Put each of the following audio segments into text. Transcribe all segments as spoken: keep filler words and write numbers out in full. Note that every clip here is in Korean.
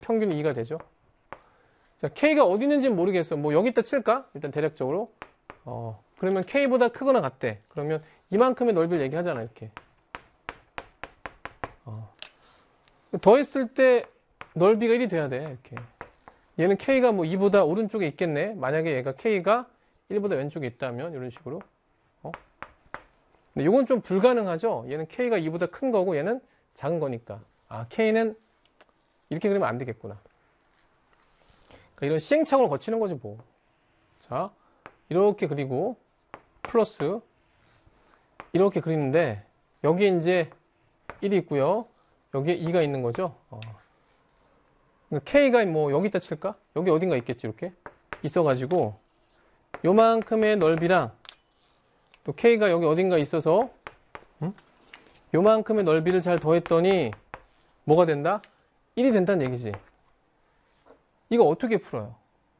평균이 이가 되죠. 자, K가 어디 있는지 모르겠어. 뭐 여기다 칠까? 일단 대략적으로. 어, 그러면 K보다 크거나 같대. 그러면 이만큼의 넓이를 얘기하잖아, 이렇게. 어. 더했을 때 넓이가 일이 돼야 돼, 이렇게. 얘는 K가 뭐 이보다 오른쪽에 있겠네. 만약에 얘가 K가 일보다 왼쪽에 있다면, 이런 식으로. 어? 근데 이건 좀 불가능하죠? 얘는 K가 이보다 큰 거고, 얘는 작은 거니까. 아, K는 이렇게 그리면 안 되겠구나. 그러니까 이런 시행착오를 거치는 거지, 뭐. 자, 이렇게 그리고, 플러스, 이렇게 그리는데, 여기에 이제 일이 있고요. 여기에 이가 있는 거죠. 어. K가 뭐 여기다 칠까? 여기 어딘가 있겠지, 이렇게. 있어가지고, 요만큼의 넓이랑, 또 K가 여기 어딘가 있어서, 음? 요만큼의 넓이를 잘 더했더니, 뭐가 된다? 일이 된다는 얘기지. 이거 어떻게 풀어요?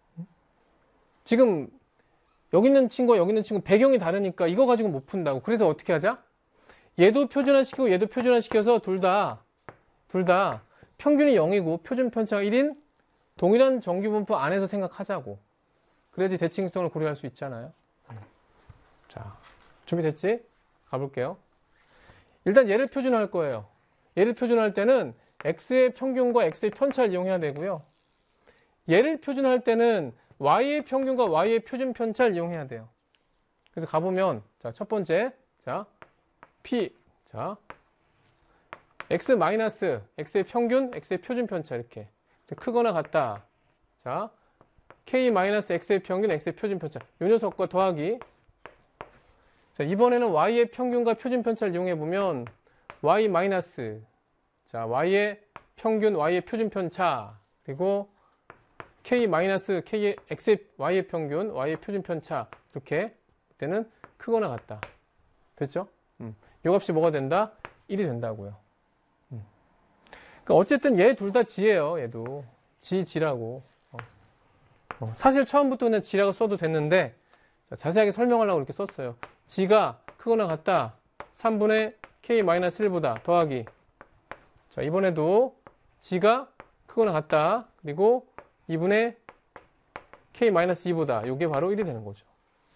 지금, 여기 있는 친구와 여기 있는 친구 배경이 다르니까 이거 가지고 못 푼다고. 그래서 어떻게 하자? 얘도 표준화시키고 얘도 표준화시켜서 둘 다, 둘 다 평균이 영이고 표준 편차가 일인 동일한 정규분포 안에서 생각하자고. 그래야지 대칭성을 고려할 수 있잖아요. 자, 준비됐지? 가볼게요. 일단 얘를 표준화할 거예요. 얘를 표준화할 때는 x의 평균과 x의 편차를 이용해야 되고요. 얘를 표준화할 때는 y의 평균과 y의 표준 편차를 이용해야 돼요. 그래서 가보면, 자, 첫 번째, 자, p, 자, x 마이너스, x의 평균, x의 표준 편차, 이렇게. 크거나 같다. 자, k 마이너스 x의 평균, x의 표준 편차. 요 녀석과 더하기. 자, 이번에는 y의 평균과 표준 편차를 이용해보면, y 마이너스, 자, y의 평균, y의 표준 편차, 그리고 k 마이너스 k의 x의 y의 평균, y의 표준 편차, 이렇게 그때는 크거나 같다. 됐죠? 음. 요 값이 뭐가 된다? 일이 된다고요. 음. 그러니까 어쨌든 얘 둘 다 지예요. 얘도 지, 지라고. 어. 어. 사실 처음부터 그냥 지라고 써도 됐는데 자, 자세하게 설명하려고 이렇게 썼어요. 지가 크거나 같다. 삼분의 k 마이너스 일보다 더하기. 자, 이번에도 지가 크거나 같다. 그리고 이분의 k 마이너스 이보다 이게 바로 일이 되는 거죠.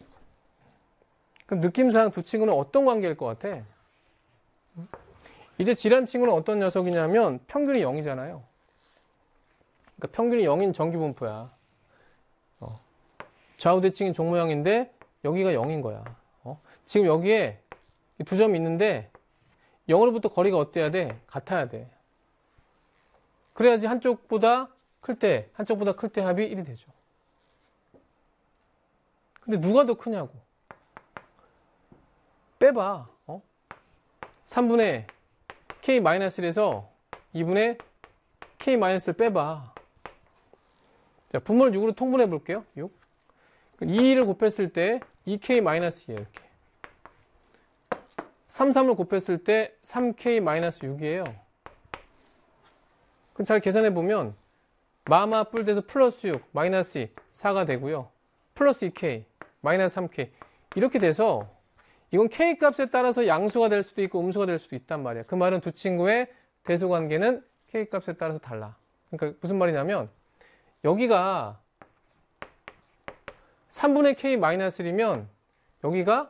그럼 느낌상 두 친구는 어떤 관계일 것 같아? 이제 지란 친구는 어떤 녀석이냐면 평균이 영이잖아요. 그러니까 평균이 영인 정규분포야. 어. 좌우대칭인 종모양인데 여기가 영인 거야. 어. 지금 여기에 두 점이 있는데 영으로부터 거리가 어때야 돼? 같아야 돼. 그래야지 한쪽보다 클 때, 한쪽보다 클 때 합이 일이 되죠. 근데 누가 더 크냐고. 빼봐. 어? 삼분의 k 마이너스 일에서 이분의 k 마이너스 일 빼봐. 자, 분모를 육으로 통분해 볼게요. 육. 이를 곱했을 때 이 케이 마이너스 이에요. 이렇게. 삼, 삼을 곱했을 때 삼 케이 마이너스 육이에요. 그럼 잘 계산해 보면 마마 뿔돼서 플러스 육, 마이너스 이, 사가 되고요. 플러스 이 케이, 마이너스 삼 케이. 이렇게 돼서 이건 K 값에 따라서 양수가 될 수도 있고 음수가 될 수도 있단 말이야. 그 말은 두 친구의 대소관계는 K 값에 따라서 달라. 그러니까 무슨 말이냐면 여기가 삼분의 K 마이너스 일이면 여기가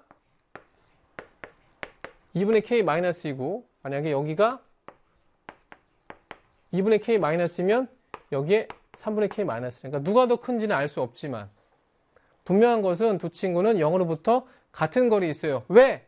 이분의 K 마이너스 이고 만약에 여기가 이분의 K 마이너스이면 여기에 삼분의 K 마이너스. 그러니까 누가 더 큰지는 알 수 없지만 분명한 것은 두 친구는 영으로부터 같은 거리에 있어요. 왜?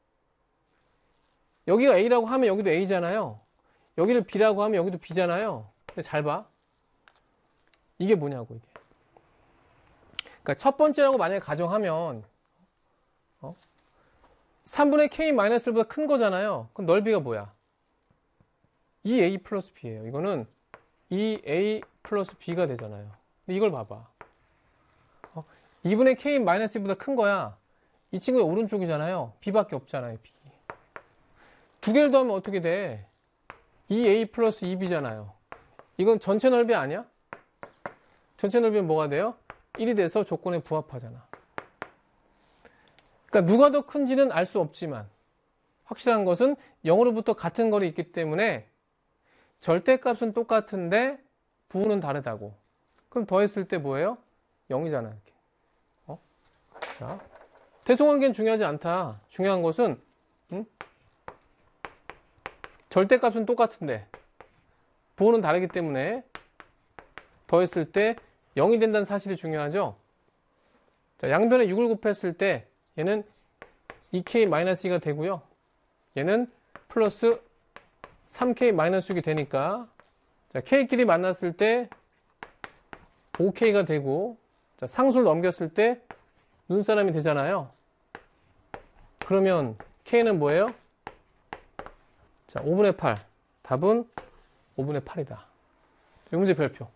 여기가 A라고 하면 여기도 A잖아요. 여기를 B라고 하면 여기도 B잖아요. 근데 잘 봐. 이게 뭐냐고 이게. 그러니까 첫 번째라고 만약에 가정하면 어? 삼분의 K 마이너스 일보다 큰 거잖아요. 그럼 넓이가 뭐야? 이 에이 플러스 B예요. 이거는 이 에이 플러스 B가 되잖아요. 근데 이걸 봐봐. 어? 이분의 K 마이너스 이보다 큰 거야. 이 친구의 오른쪽이잖아요. B밖에 없잖아요. B. 두 개를 더하면 어떻게 돼? 이 에이 플러스 이 비잖아요. 이건 전체 넓이 아니야? 전체 넓이는 뭐가 돼요? 일이 돼서 조건에 부합하잖아. 그러니까 누가 더 큰지는 알 수 없지만 확실한 것은 영으로부터 같은 거리에 있기 때문에 절대값은 똑같은데 부호는 다르다고. 그럼 더했을 때 뭐예요? 영이잖아, 이렇게. 어? 자, 대성관계는 중요하지 않다. 중요한 것은, 응? 절대값은 똑같은데, 부호는 다르기 때문에, 더했을 때 영이 된다는 사실이 중요하죠? 자, 양변에 육을 곱했을 때, 얘는 이 케이 마이너스 이가 되고요. 얘는 플러스 삼 케이 마이너스 육이 되니까, 자, K끼리 만났을 때 오 케이가 되고, 자, 상수를 넘겼을 때 눈사람이 되잖아요. 그러면 K는 뭐예요? 자, 오분의 팔. 답은 오분의 팔이다. 이 문제 별표.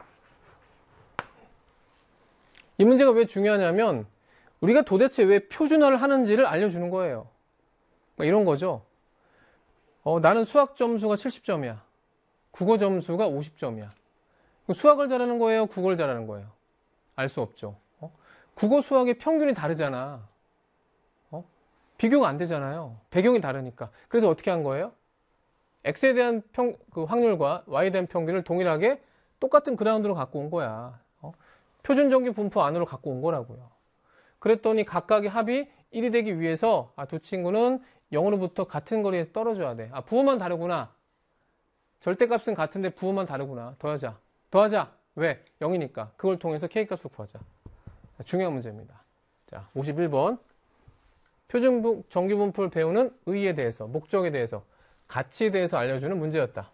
이 문제가 왜 중요하냐면 우리가 도대체 왜 표준화를 하는지를 알려주는 거예요. 이런 거죠. 어, 나는 수학 점수가 칠십 점이야. 국어 점수가 오십 점이야. 수학을 잘하는 거예요? 국어를 잘하는 거예요? 알 수 없죠. 어? 국어 수학의 평균이 다르잖아. 어? 비교가 안 되잖아요. 배경이 다르니까. 그래서 어떻게 한 거예요? X에 대한 평, 그 확률과 Y에 대한 평균을 동일하게 똑같은 그라운드로 갖고 온 거야. 어? 표준정규 분포 안으로 갖고 온 거라고요. 그랬더니 각각의 합이 일이 되기 위해서 아, 두 친구는 영으로부터 같은 거리에 떨어져야 돼. 아, 부호만 다르구나. 절대값은 같은데 부호만 다르구나. 더하자. 더하자. 왜? 영이니까. 그걸 통해서 K값을 구하자. 중요한 문제입니다. 자, 오십일 번. 표준 정규 분포를 배우는 의의에 대해서, 목적에 대해서, 가치에 대해서 알려주는 문제였다.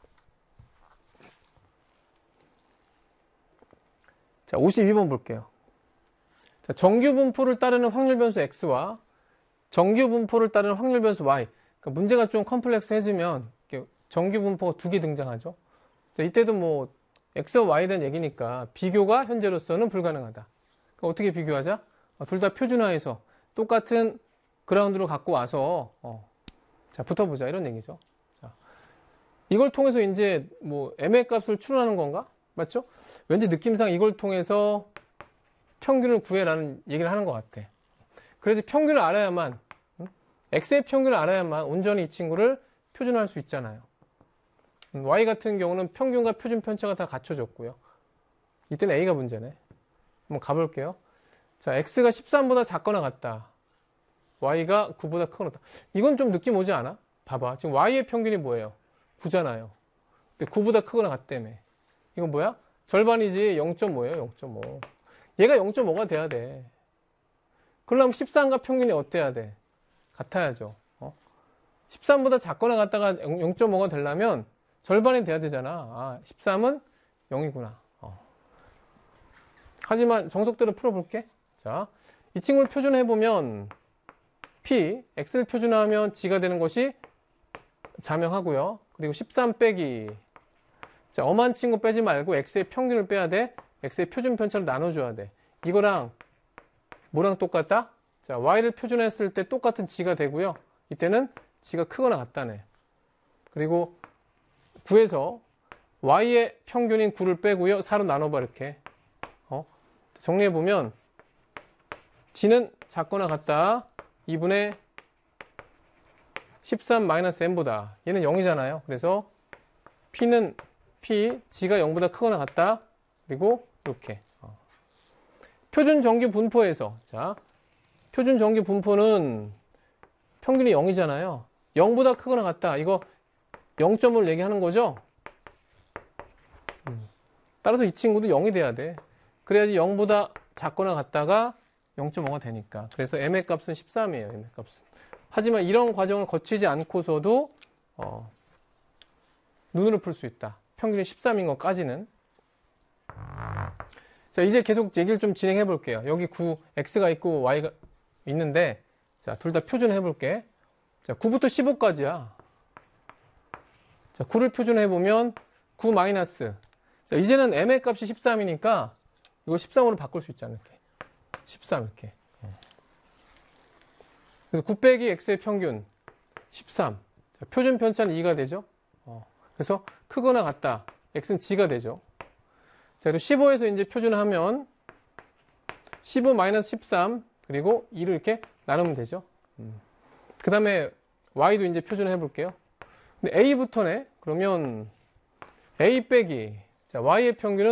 자, 오십이 번 볼게요. 자, 정규 분포를 따르는 확률 변수 X와 정규 분포를 따르는 확률 변수 Y. 그러니까 문제가 좀 컴플렉스해지면 정규 분포가 두 개 등장하죠. 자, 이때도 뭐 X와 Y에 대한 얘기니까 비교가 현재로서는 불가능하다. 그러니까 어떻게 비교하자? 어, 둘 다 표준화해서 똑같은 그라운드로 갖고 와서 어, 자, 붙어보자 이런 얘기죠. 자, 이걸 통해서 이제 뭐 M의 값을 추론하는 건가? 맞죠? 왠지 느낌상 이걸 통해서 평균을 구해라는 얘기를 하는 것 같아. 그래서 평균을 알아야만 음? X의 평균을 알아야만 온전히 이 친구를 표준화할 수 있잖아요. Y 같은 경우는 평균과 표준 편차가 다 갖춰졌고요. 이때는 A가 문제네. 한번 가볼게요. 자, X가 십삼보다 작거나 같다. Y가 구보다 크거나 같다. 이건 좀 느낌 오지 않아? 봐봐. 지금 Y의 평균이 뭐예요? 구잖아요. 근데 구보다 크거나 같다며. 이건 뭐야? 절반이지. 영 점 오예요. 영 점 오. 얘가 영 점 오가 돼야 돼. 그러려면 십삼과 평균이 어때야 돼? 같아야죠. 어? 십삼보다 작거나 같다가 영 점 오가 되려면 절반이 돼야 되잖아. 아, 십삼은 영이구나. 어. 하지만 정석대로 풀어볼게. 자, 이 친구를 표준화해보면 P, X를 표준화하면 G가 되는 것이 자명하고요. 그리고 십삼 빼기 자, 엄한 친구 빼지 말고 X의 평균을 빼야 돼. X의 표준 편차를 나눠줘야 돼. 이거랑 뭐랑 똑같다? 자, Y를 표준화했을 때 똑같은 G가 되고요. 이때는 G가 크거나 같다네. 그리고 구에서 Y의 평균인 구를 빼고요. 사로 나눠봐 이렇게. 어? 정리해보면 G는 작거나 같다. 이분의 십삼 마이너스 M보다 얘는 영이잖아요. 그래서 P는 P, G가 영보다 크거나 같다. 그리고 이렇게 어. 표준 정규 분포에서 자 표준 정규 분포는 평균이 영이잖아요. 영보다 크거나 같다. 이거 영 점 오를 얘기하는 거죠. 음. 따라서 이 친구도 영이 돼야 돼. 그래야지 영보다 작거나 같다가 영 점 오가 되니까. 그래서 M의 값은 십삼이에요. M의 값은. 하지만 이런 과정을 거치지 않고서도 어, 눈으로 풀 수 있다. 평균이 십삼인 것까지는. 자, 이제 계속 얘기를 좀 진행해 볼게요. 여기 구, X가 있고 Y가 있는데, 자, 둘 다 표준해 볼게. 자, 구부터 십오까지야. 자, 구를 표준해 보면 구 마이너스. 자, 이제는 M의 값이 십삼이니까 이거 십삼으로 바꿀 수 있잖아. 이렇게. 십삼 이렇게. 그래서 구 빼기 X의 평균 십삼. 자, 표준 편차는 이가 되죠. 어. 그래서 크거나 같다. X는 G가 되죠. 자, 그리고 십오에서 이제 표준하면 십오 마이너스 십삼 그리고 이를 이렇게 나누면 되죠. 음. 그 다음에 Y도 이제 표준해 볼게요. 근데 A부터네. 그러면 A 빼기 자, y의 평균은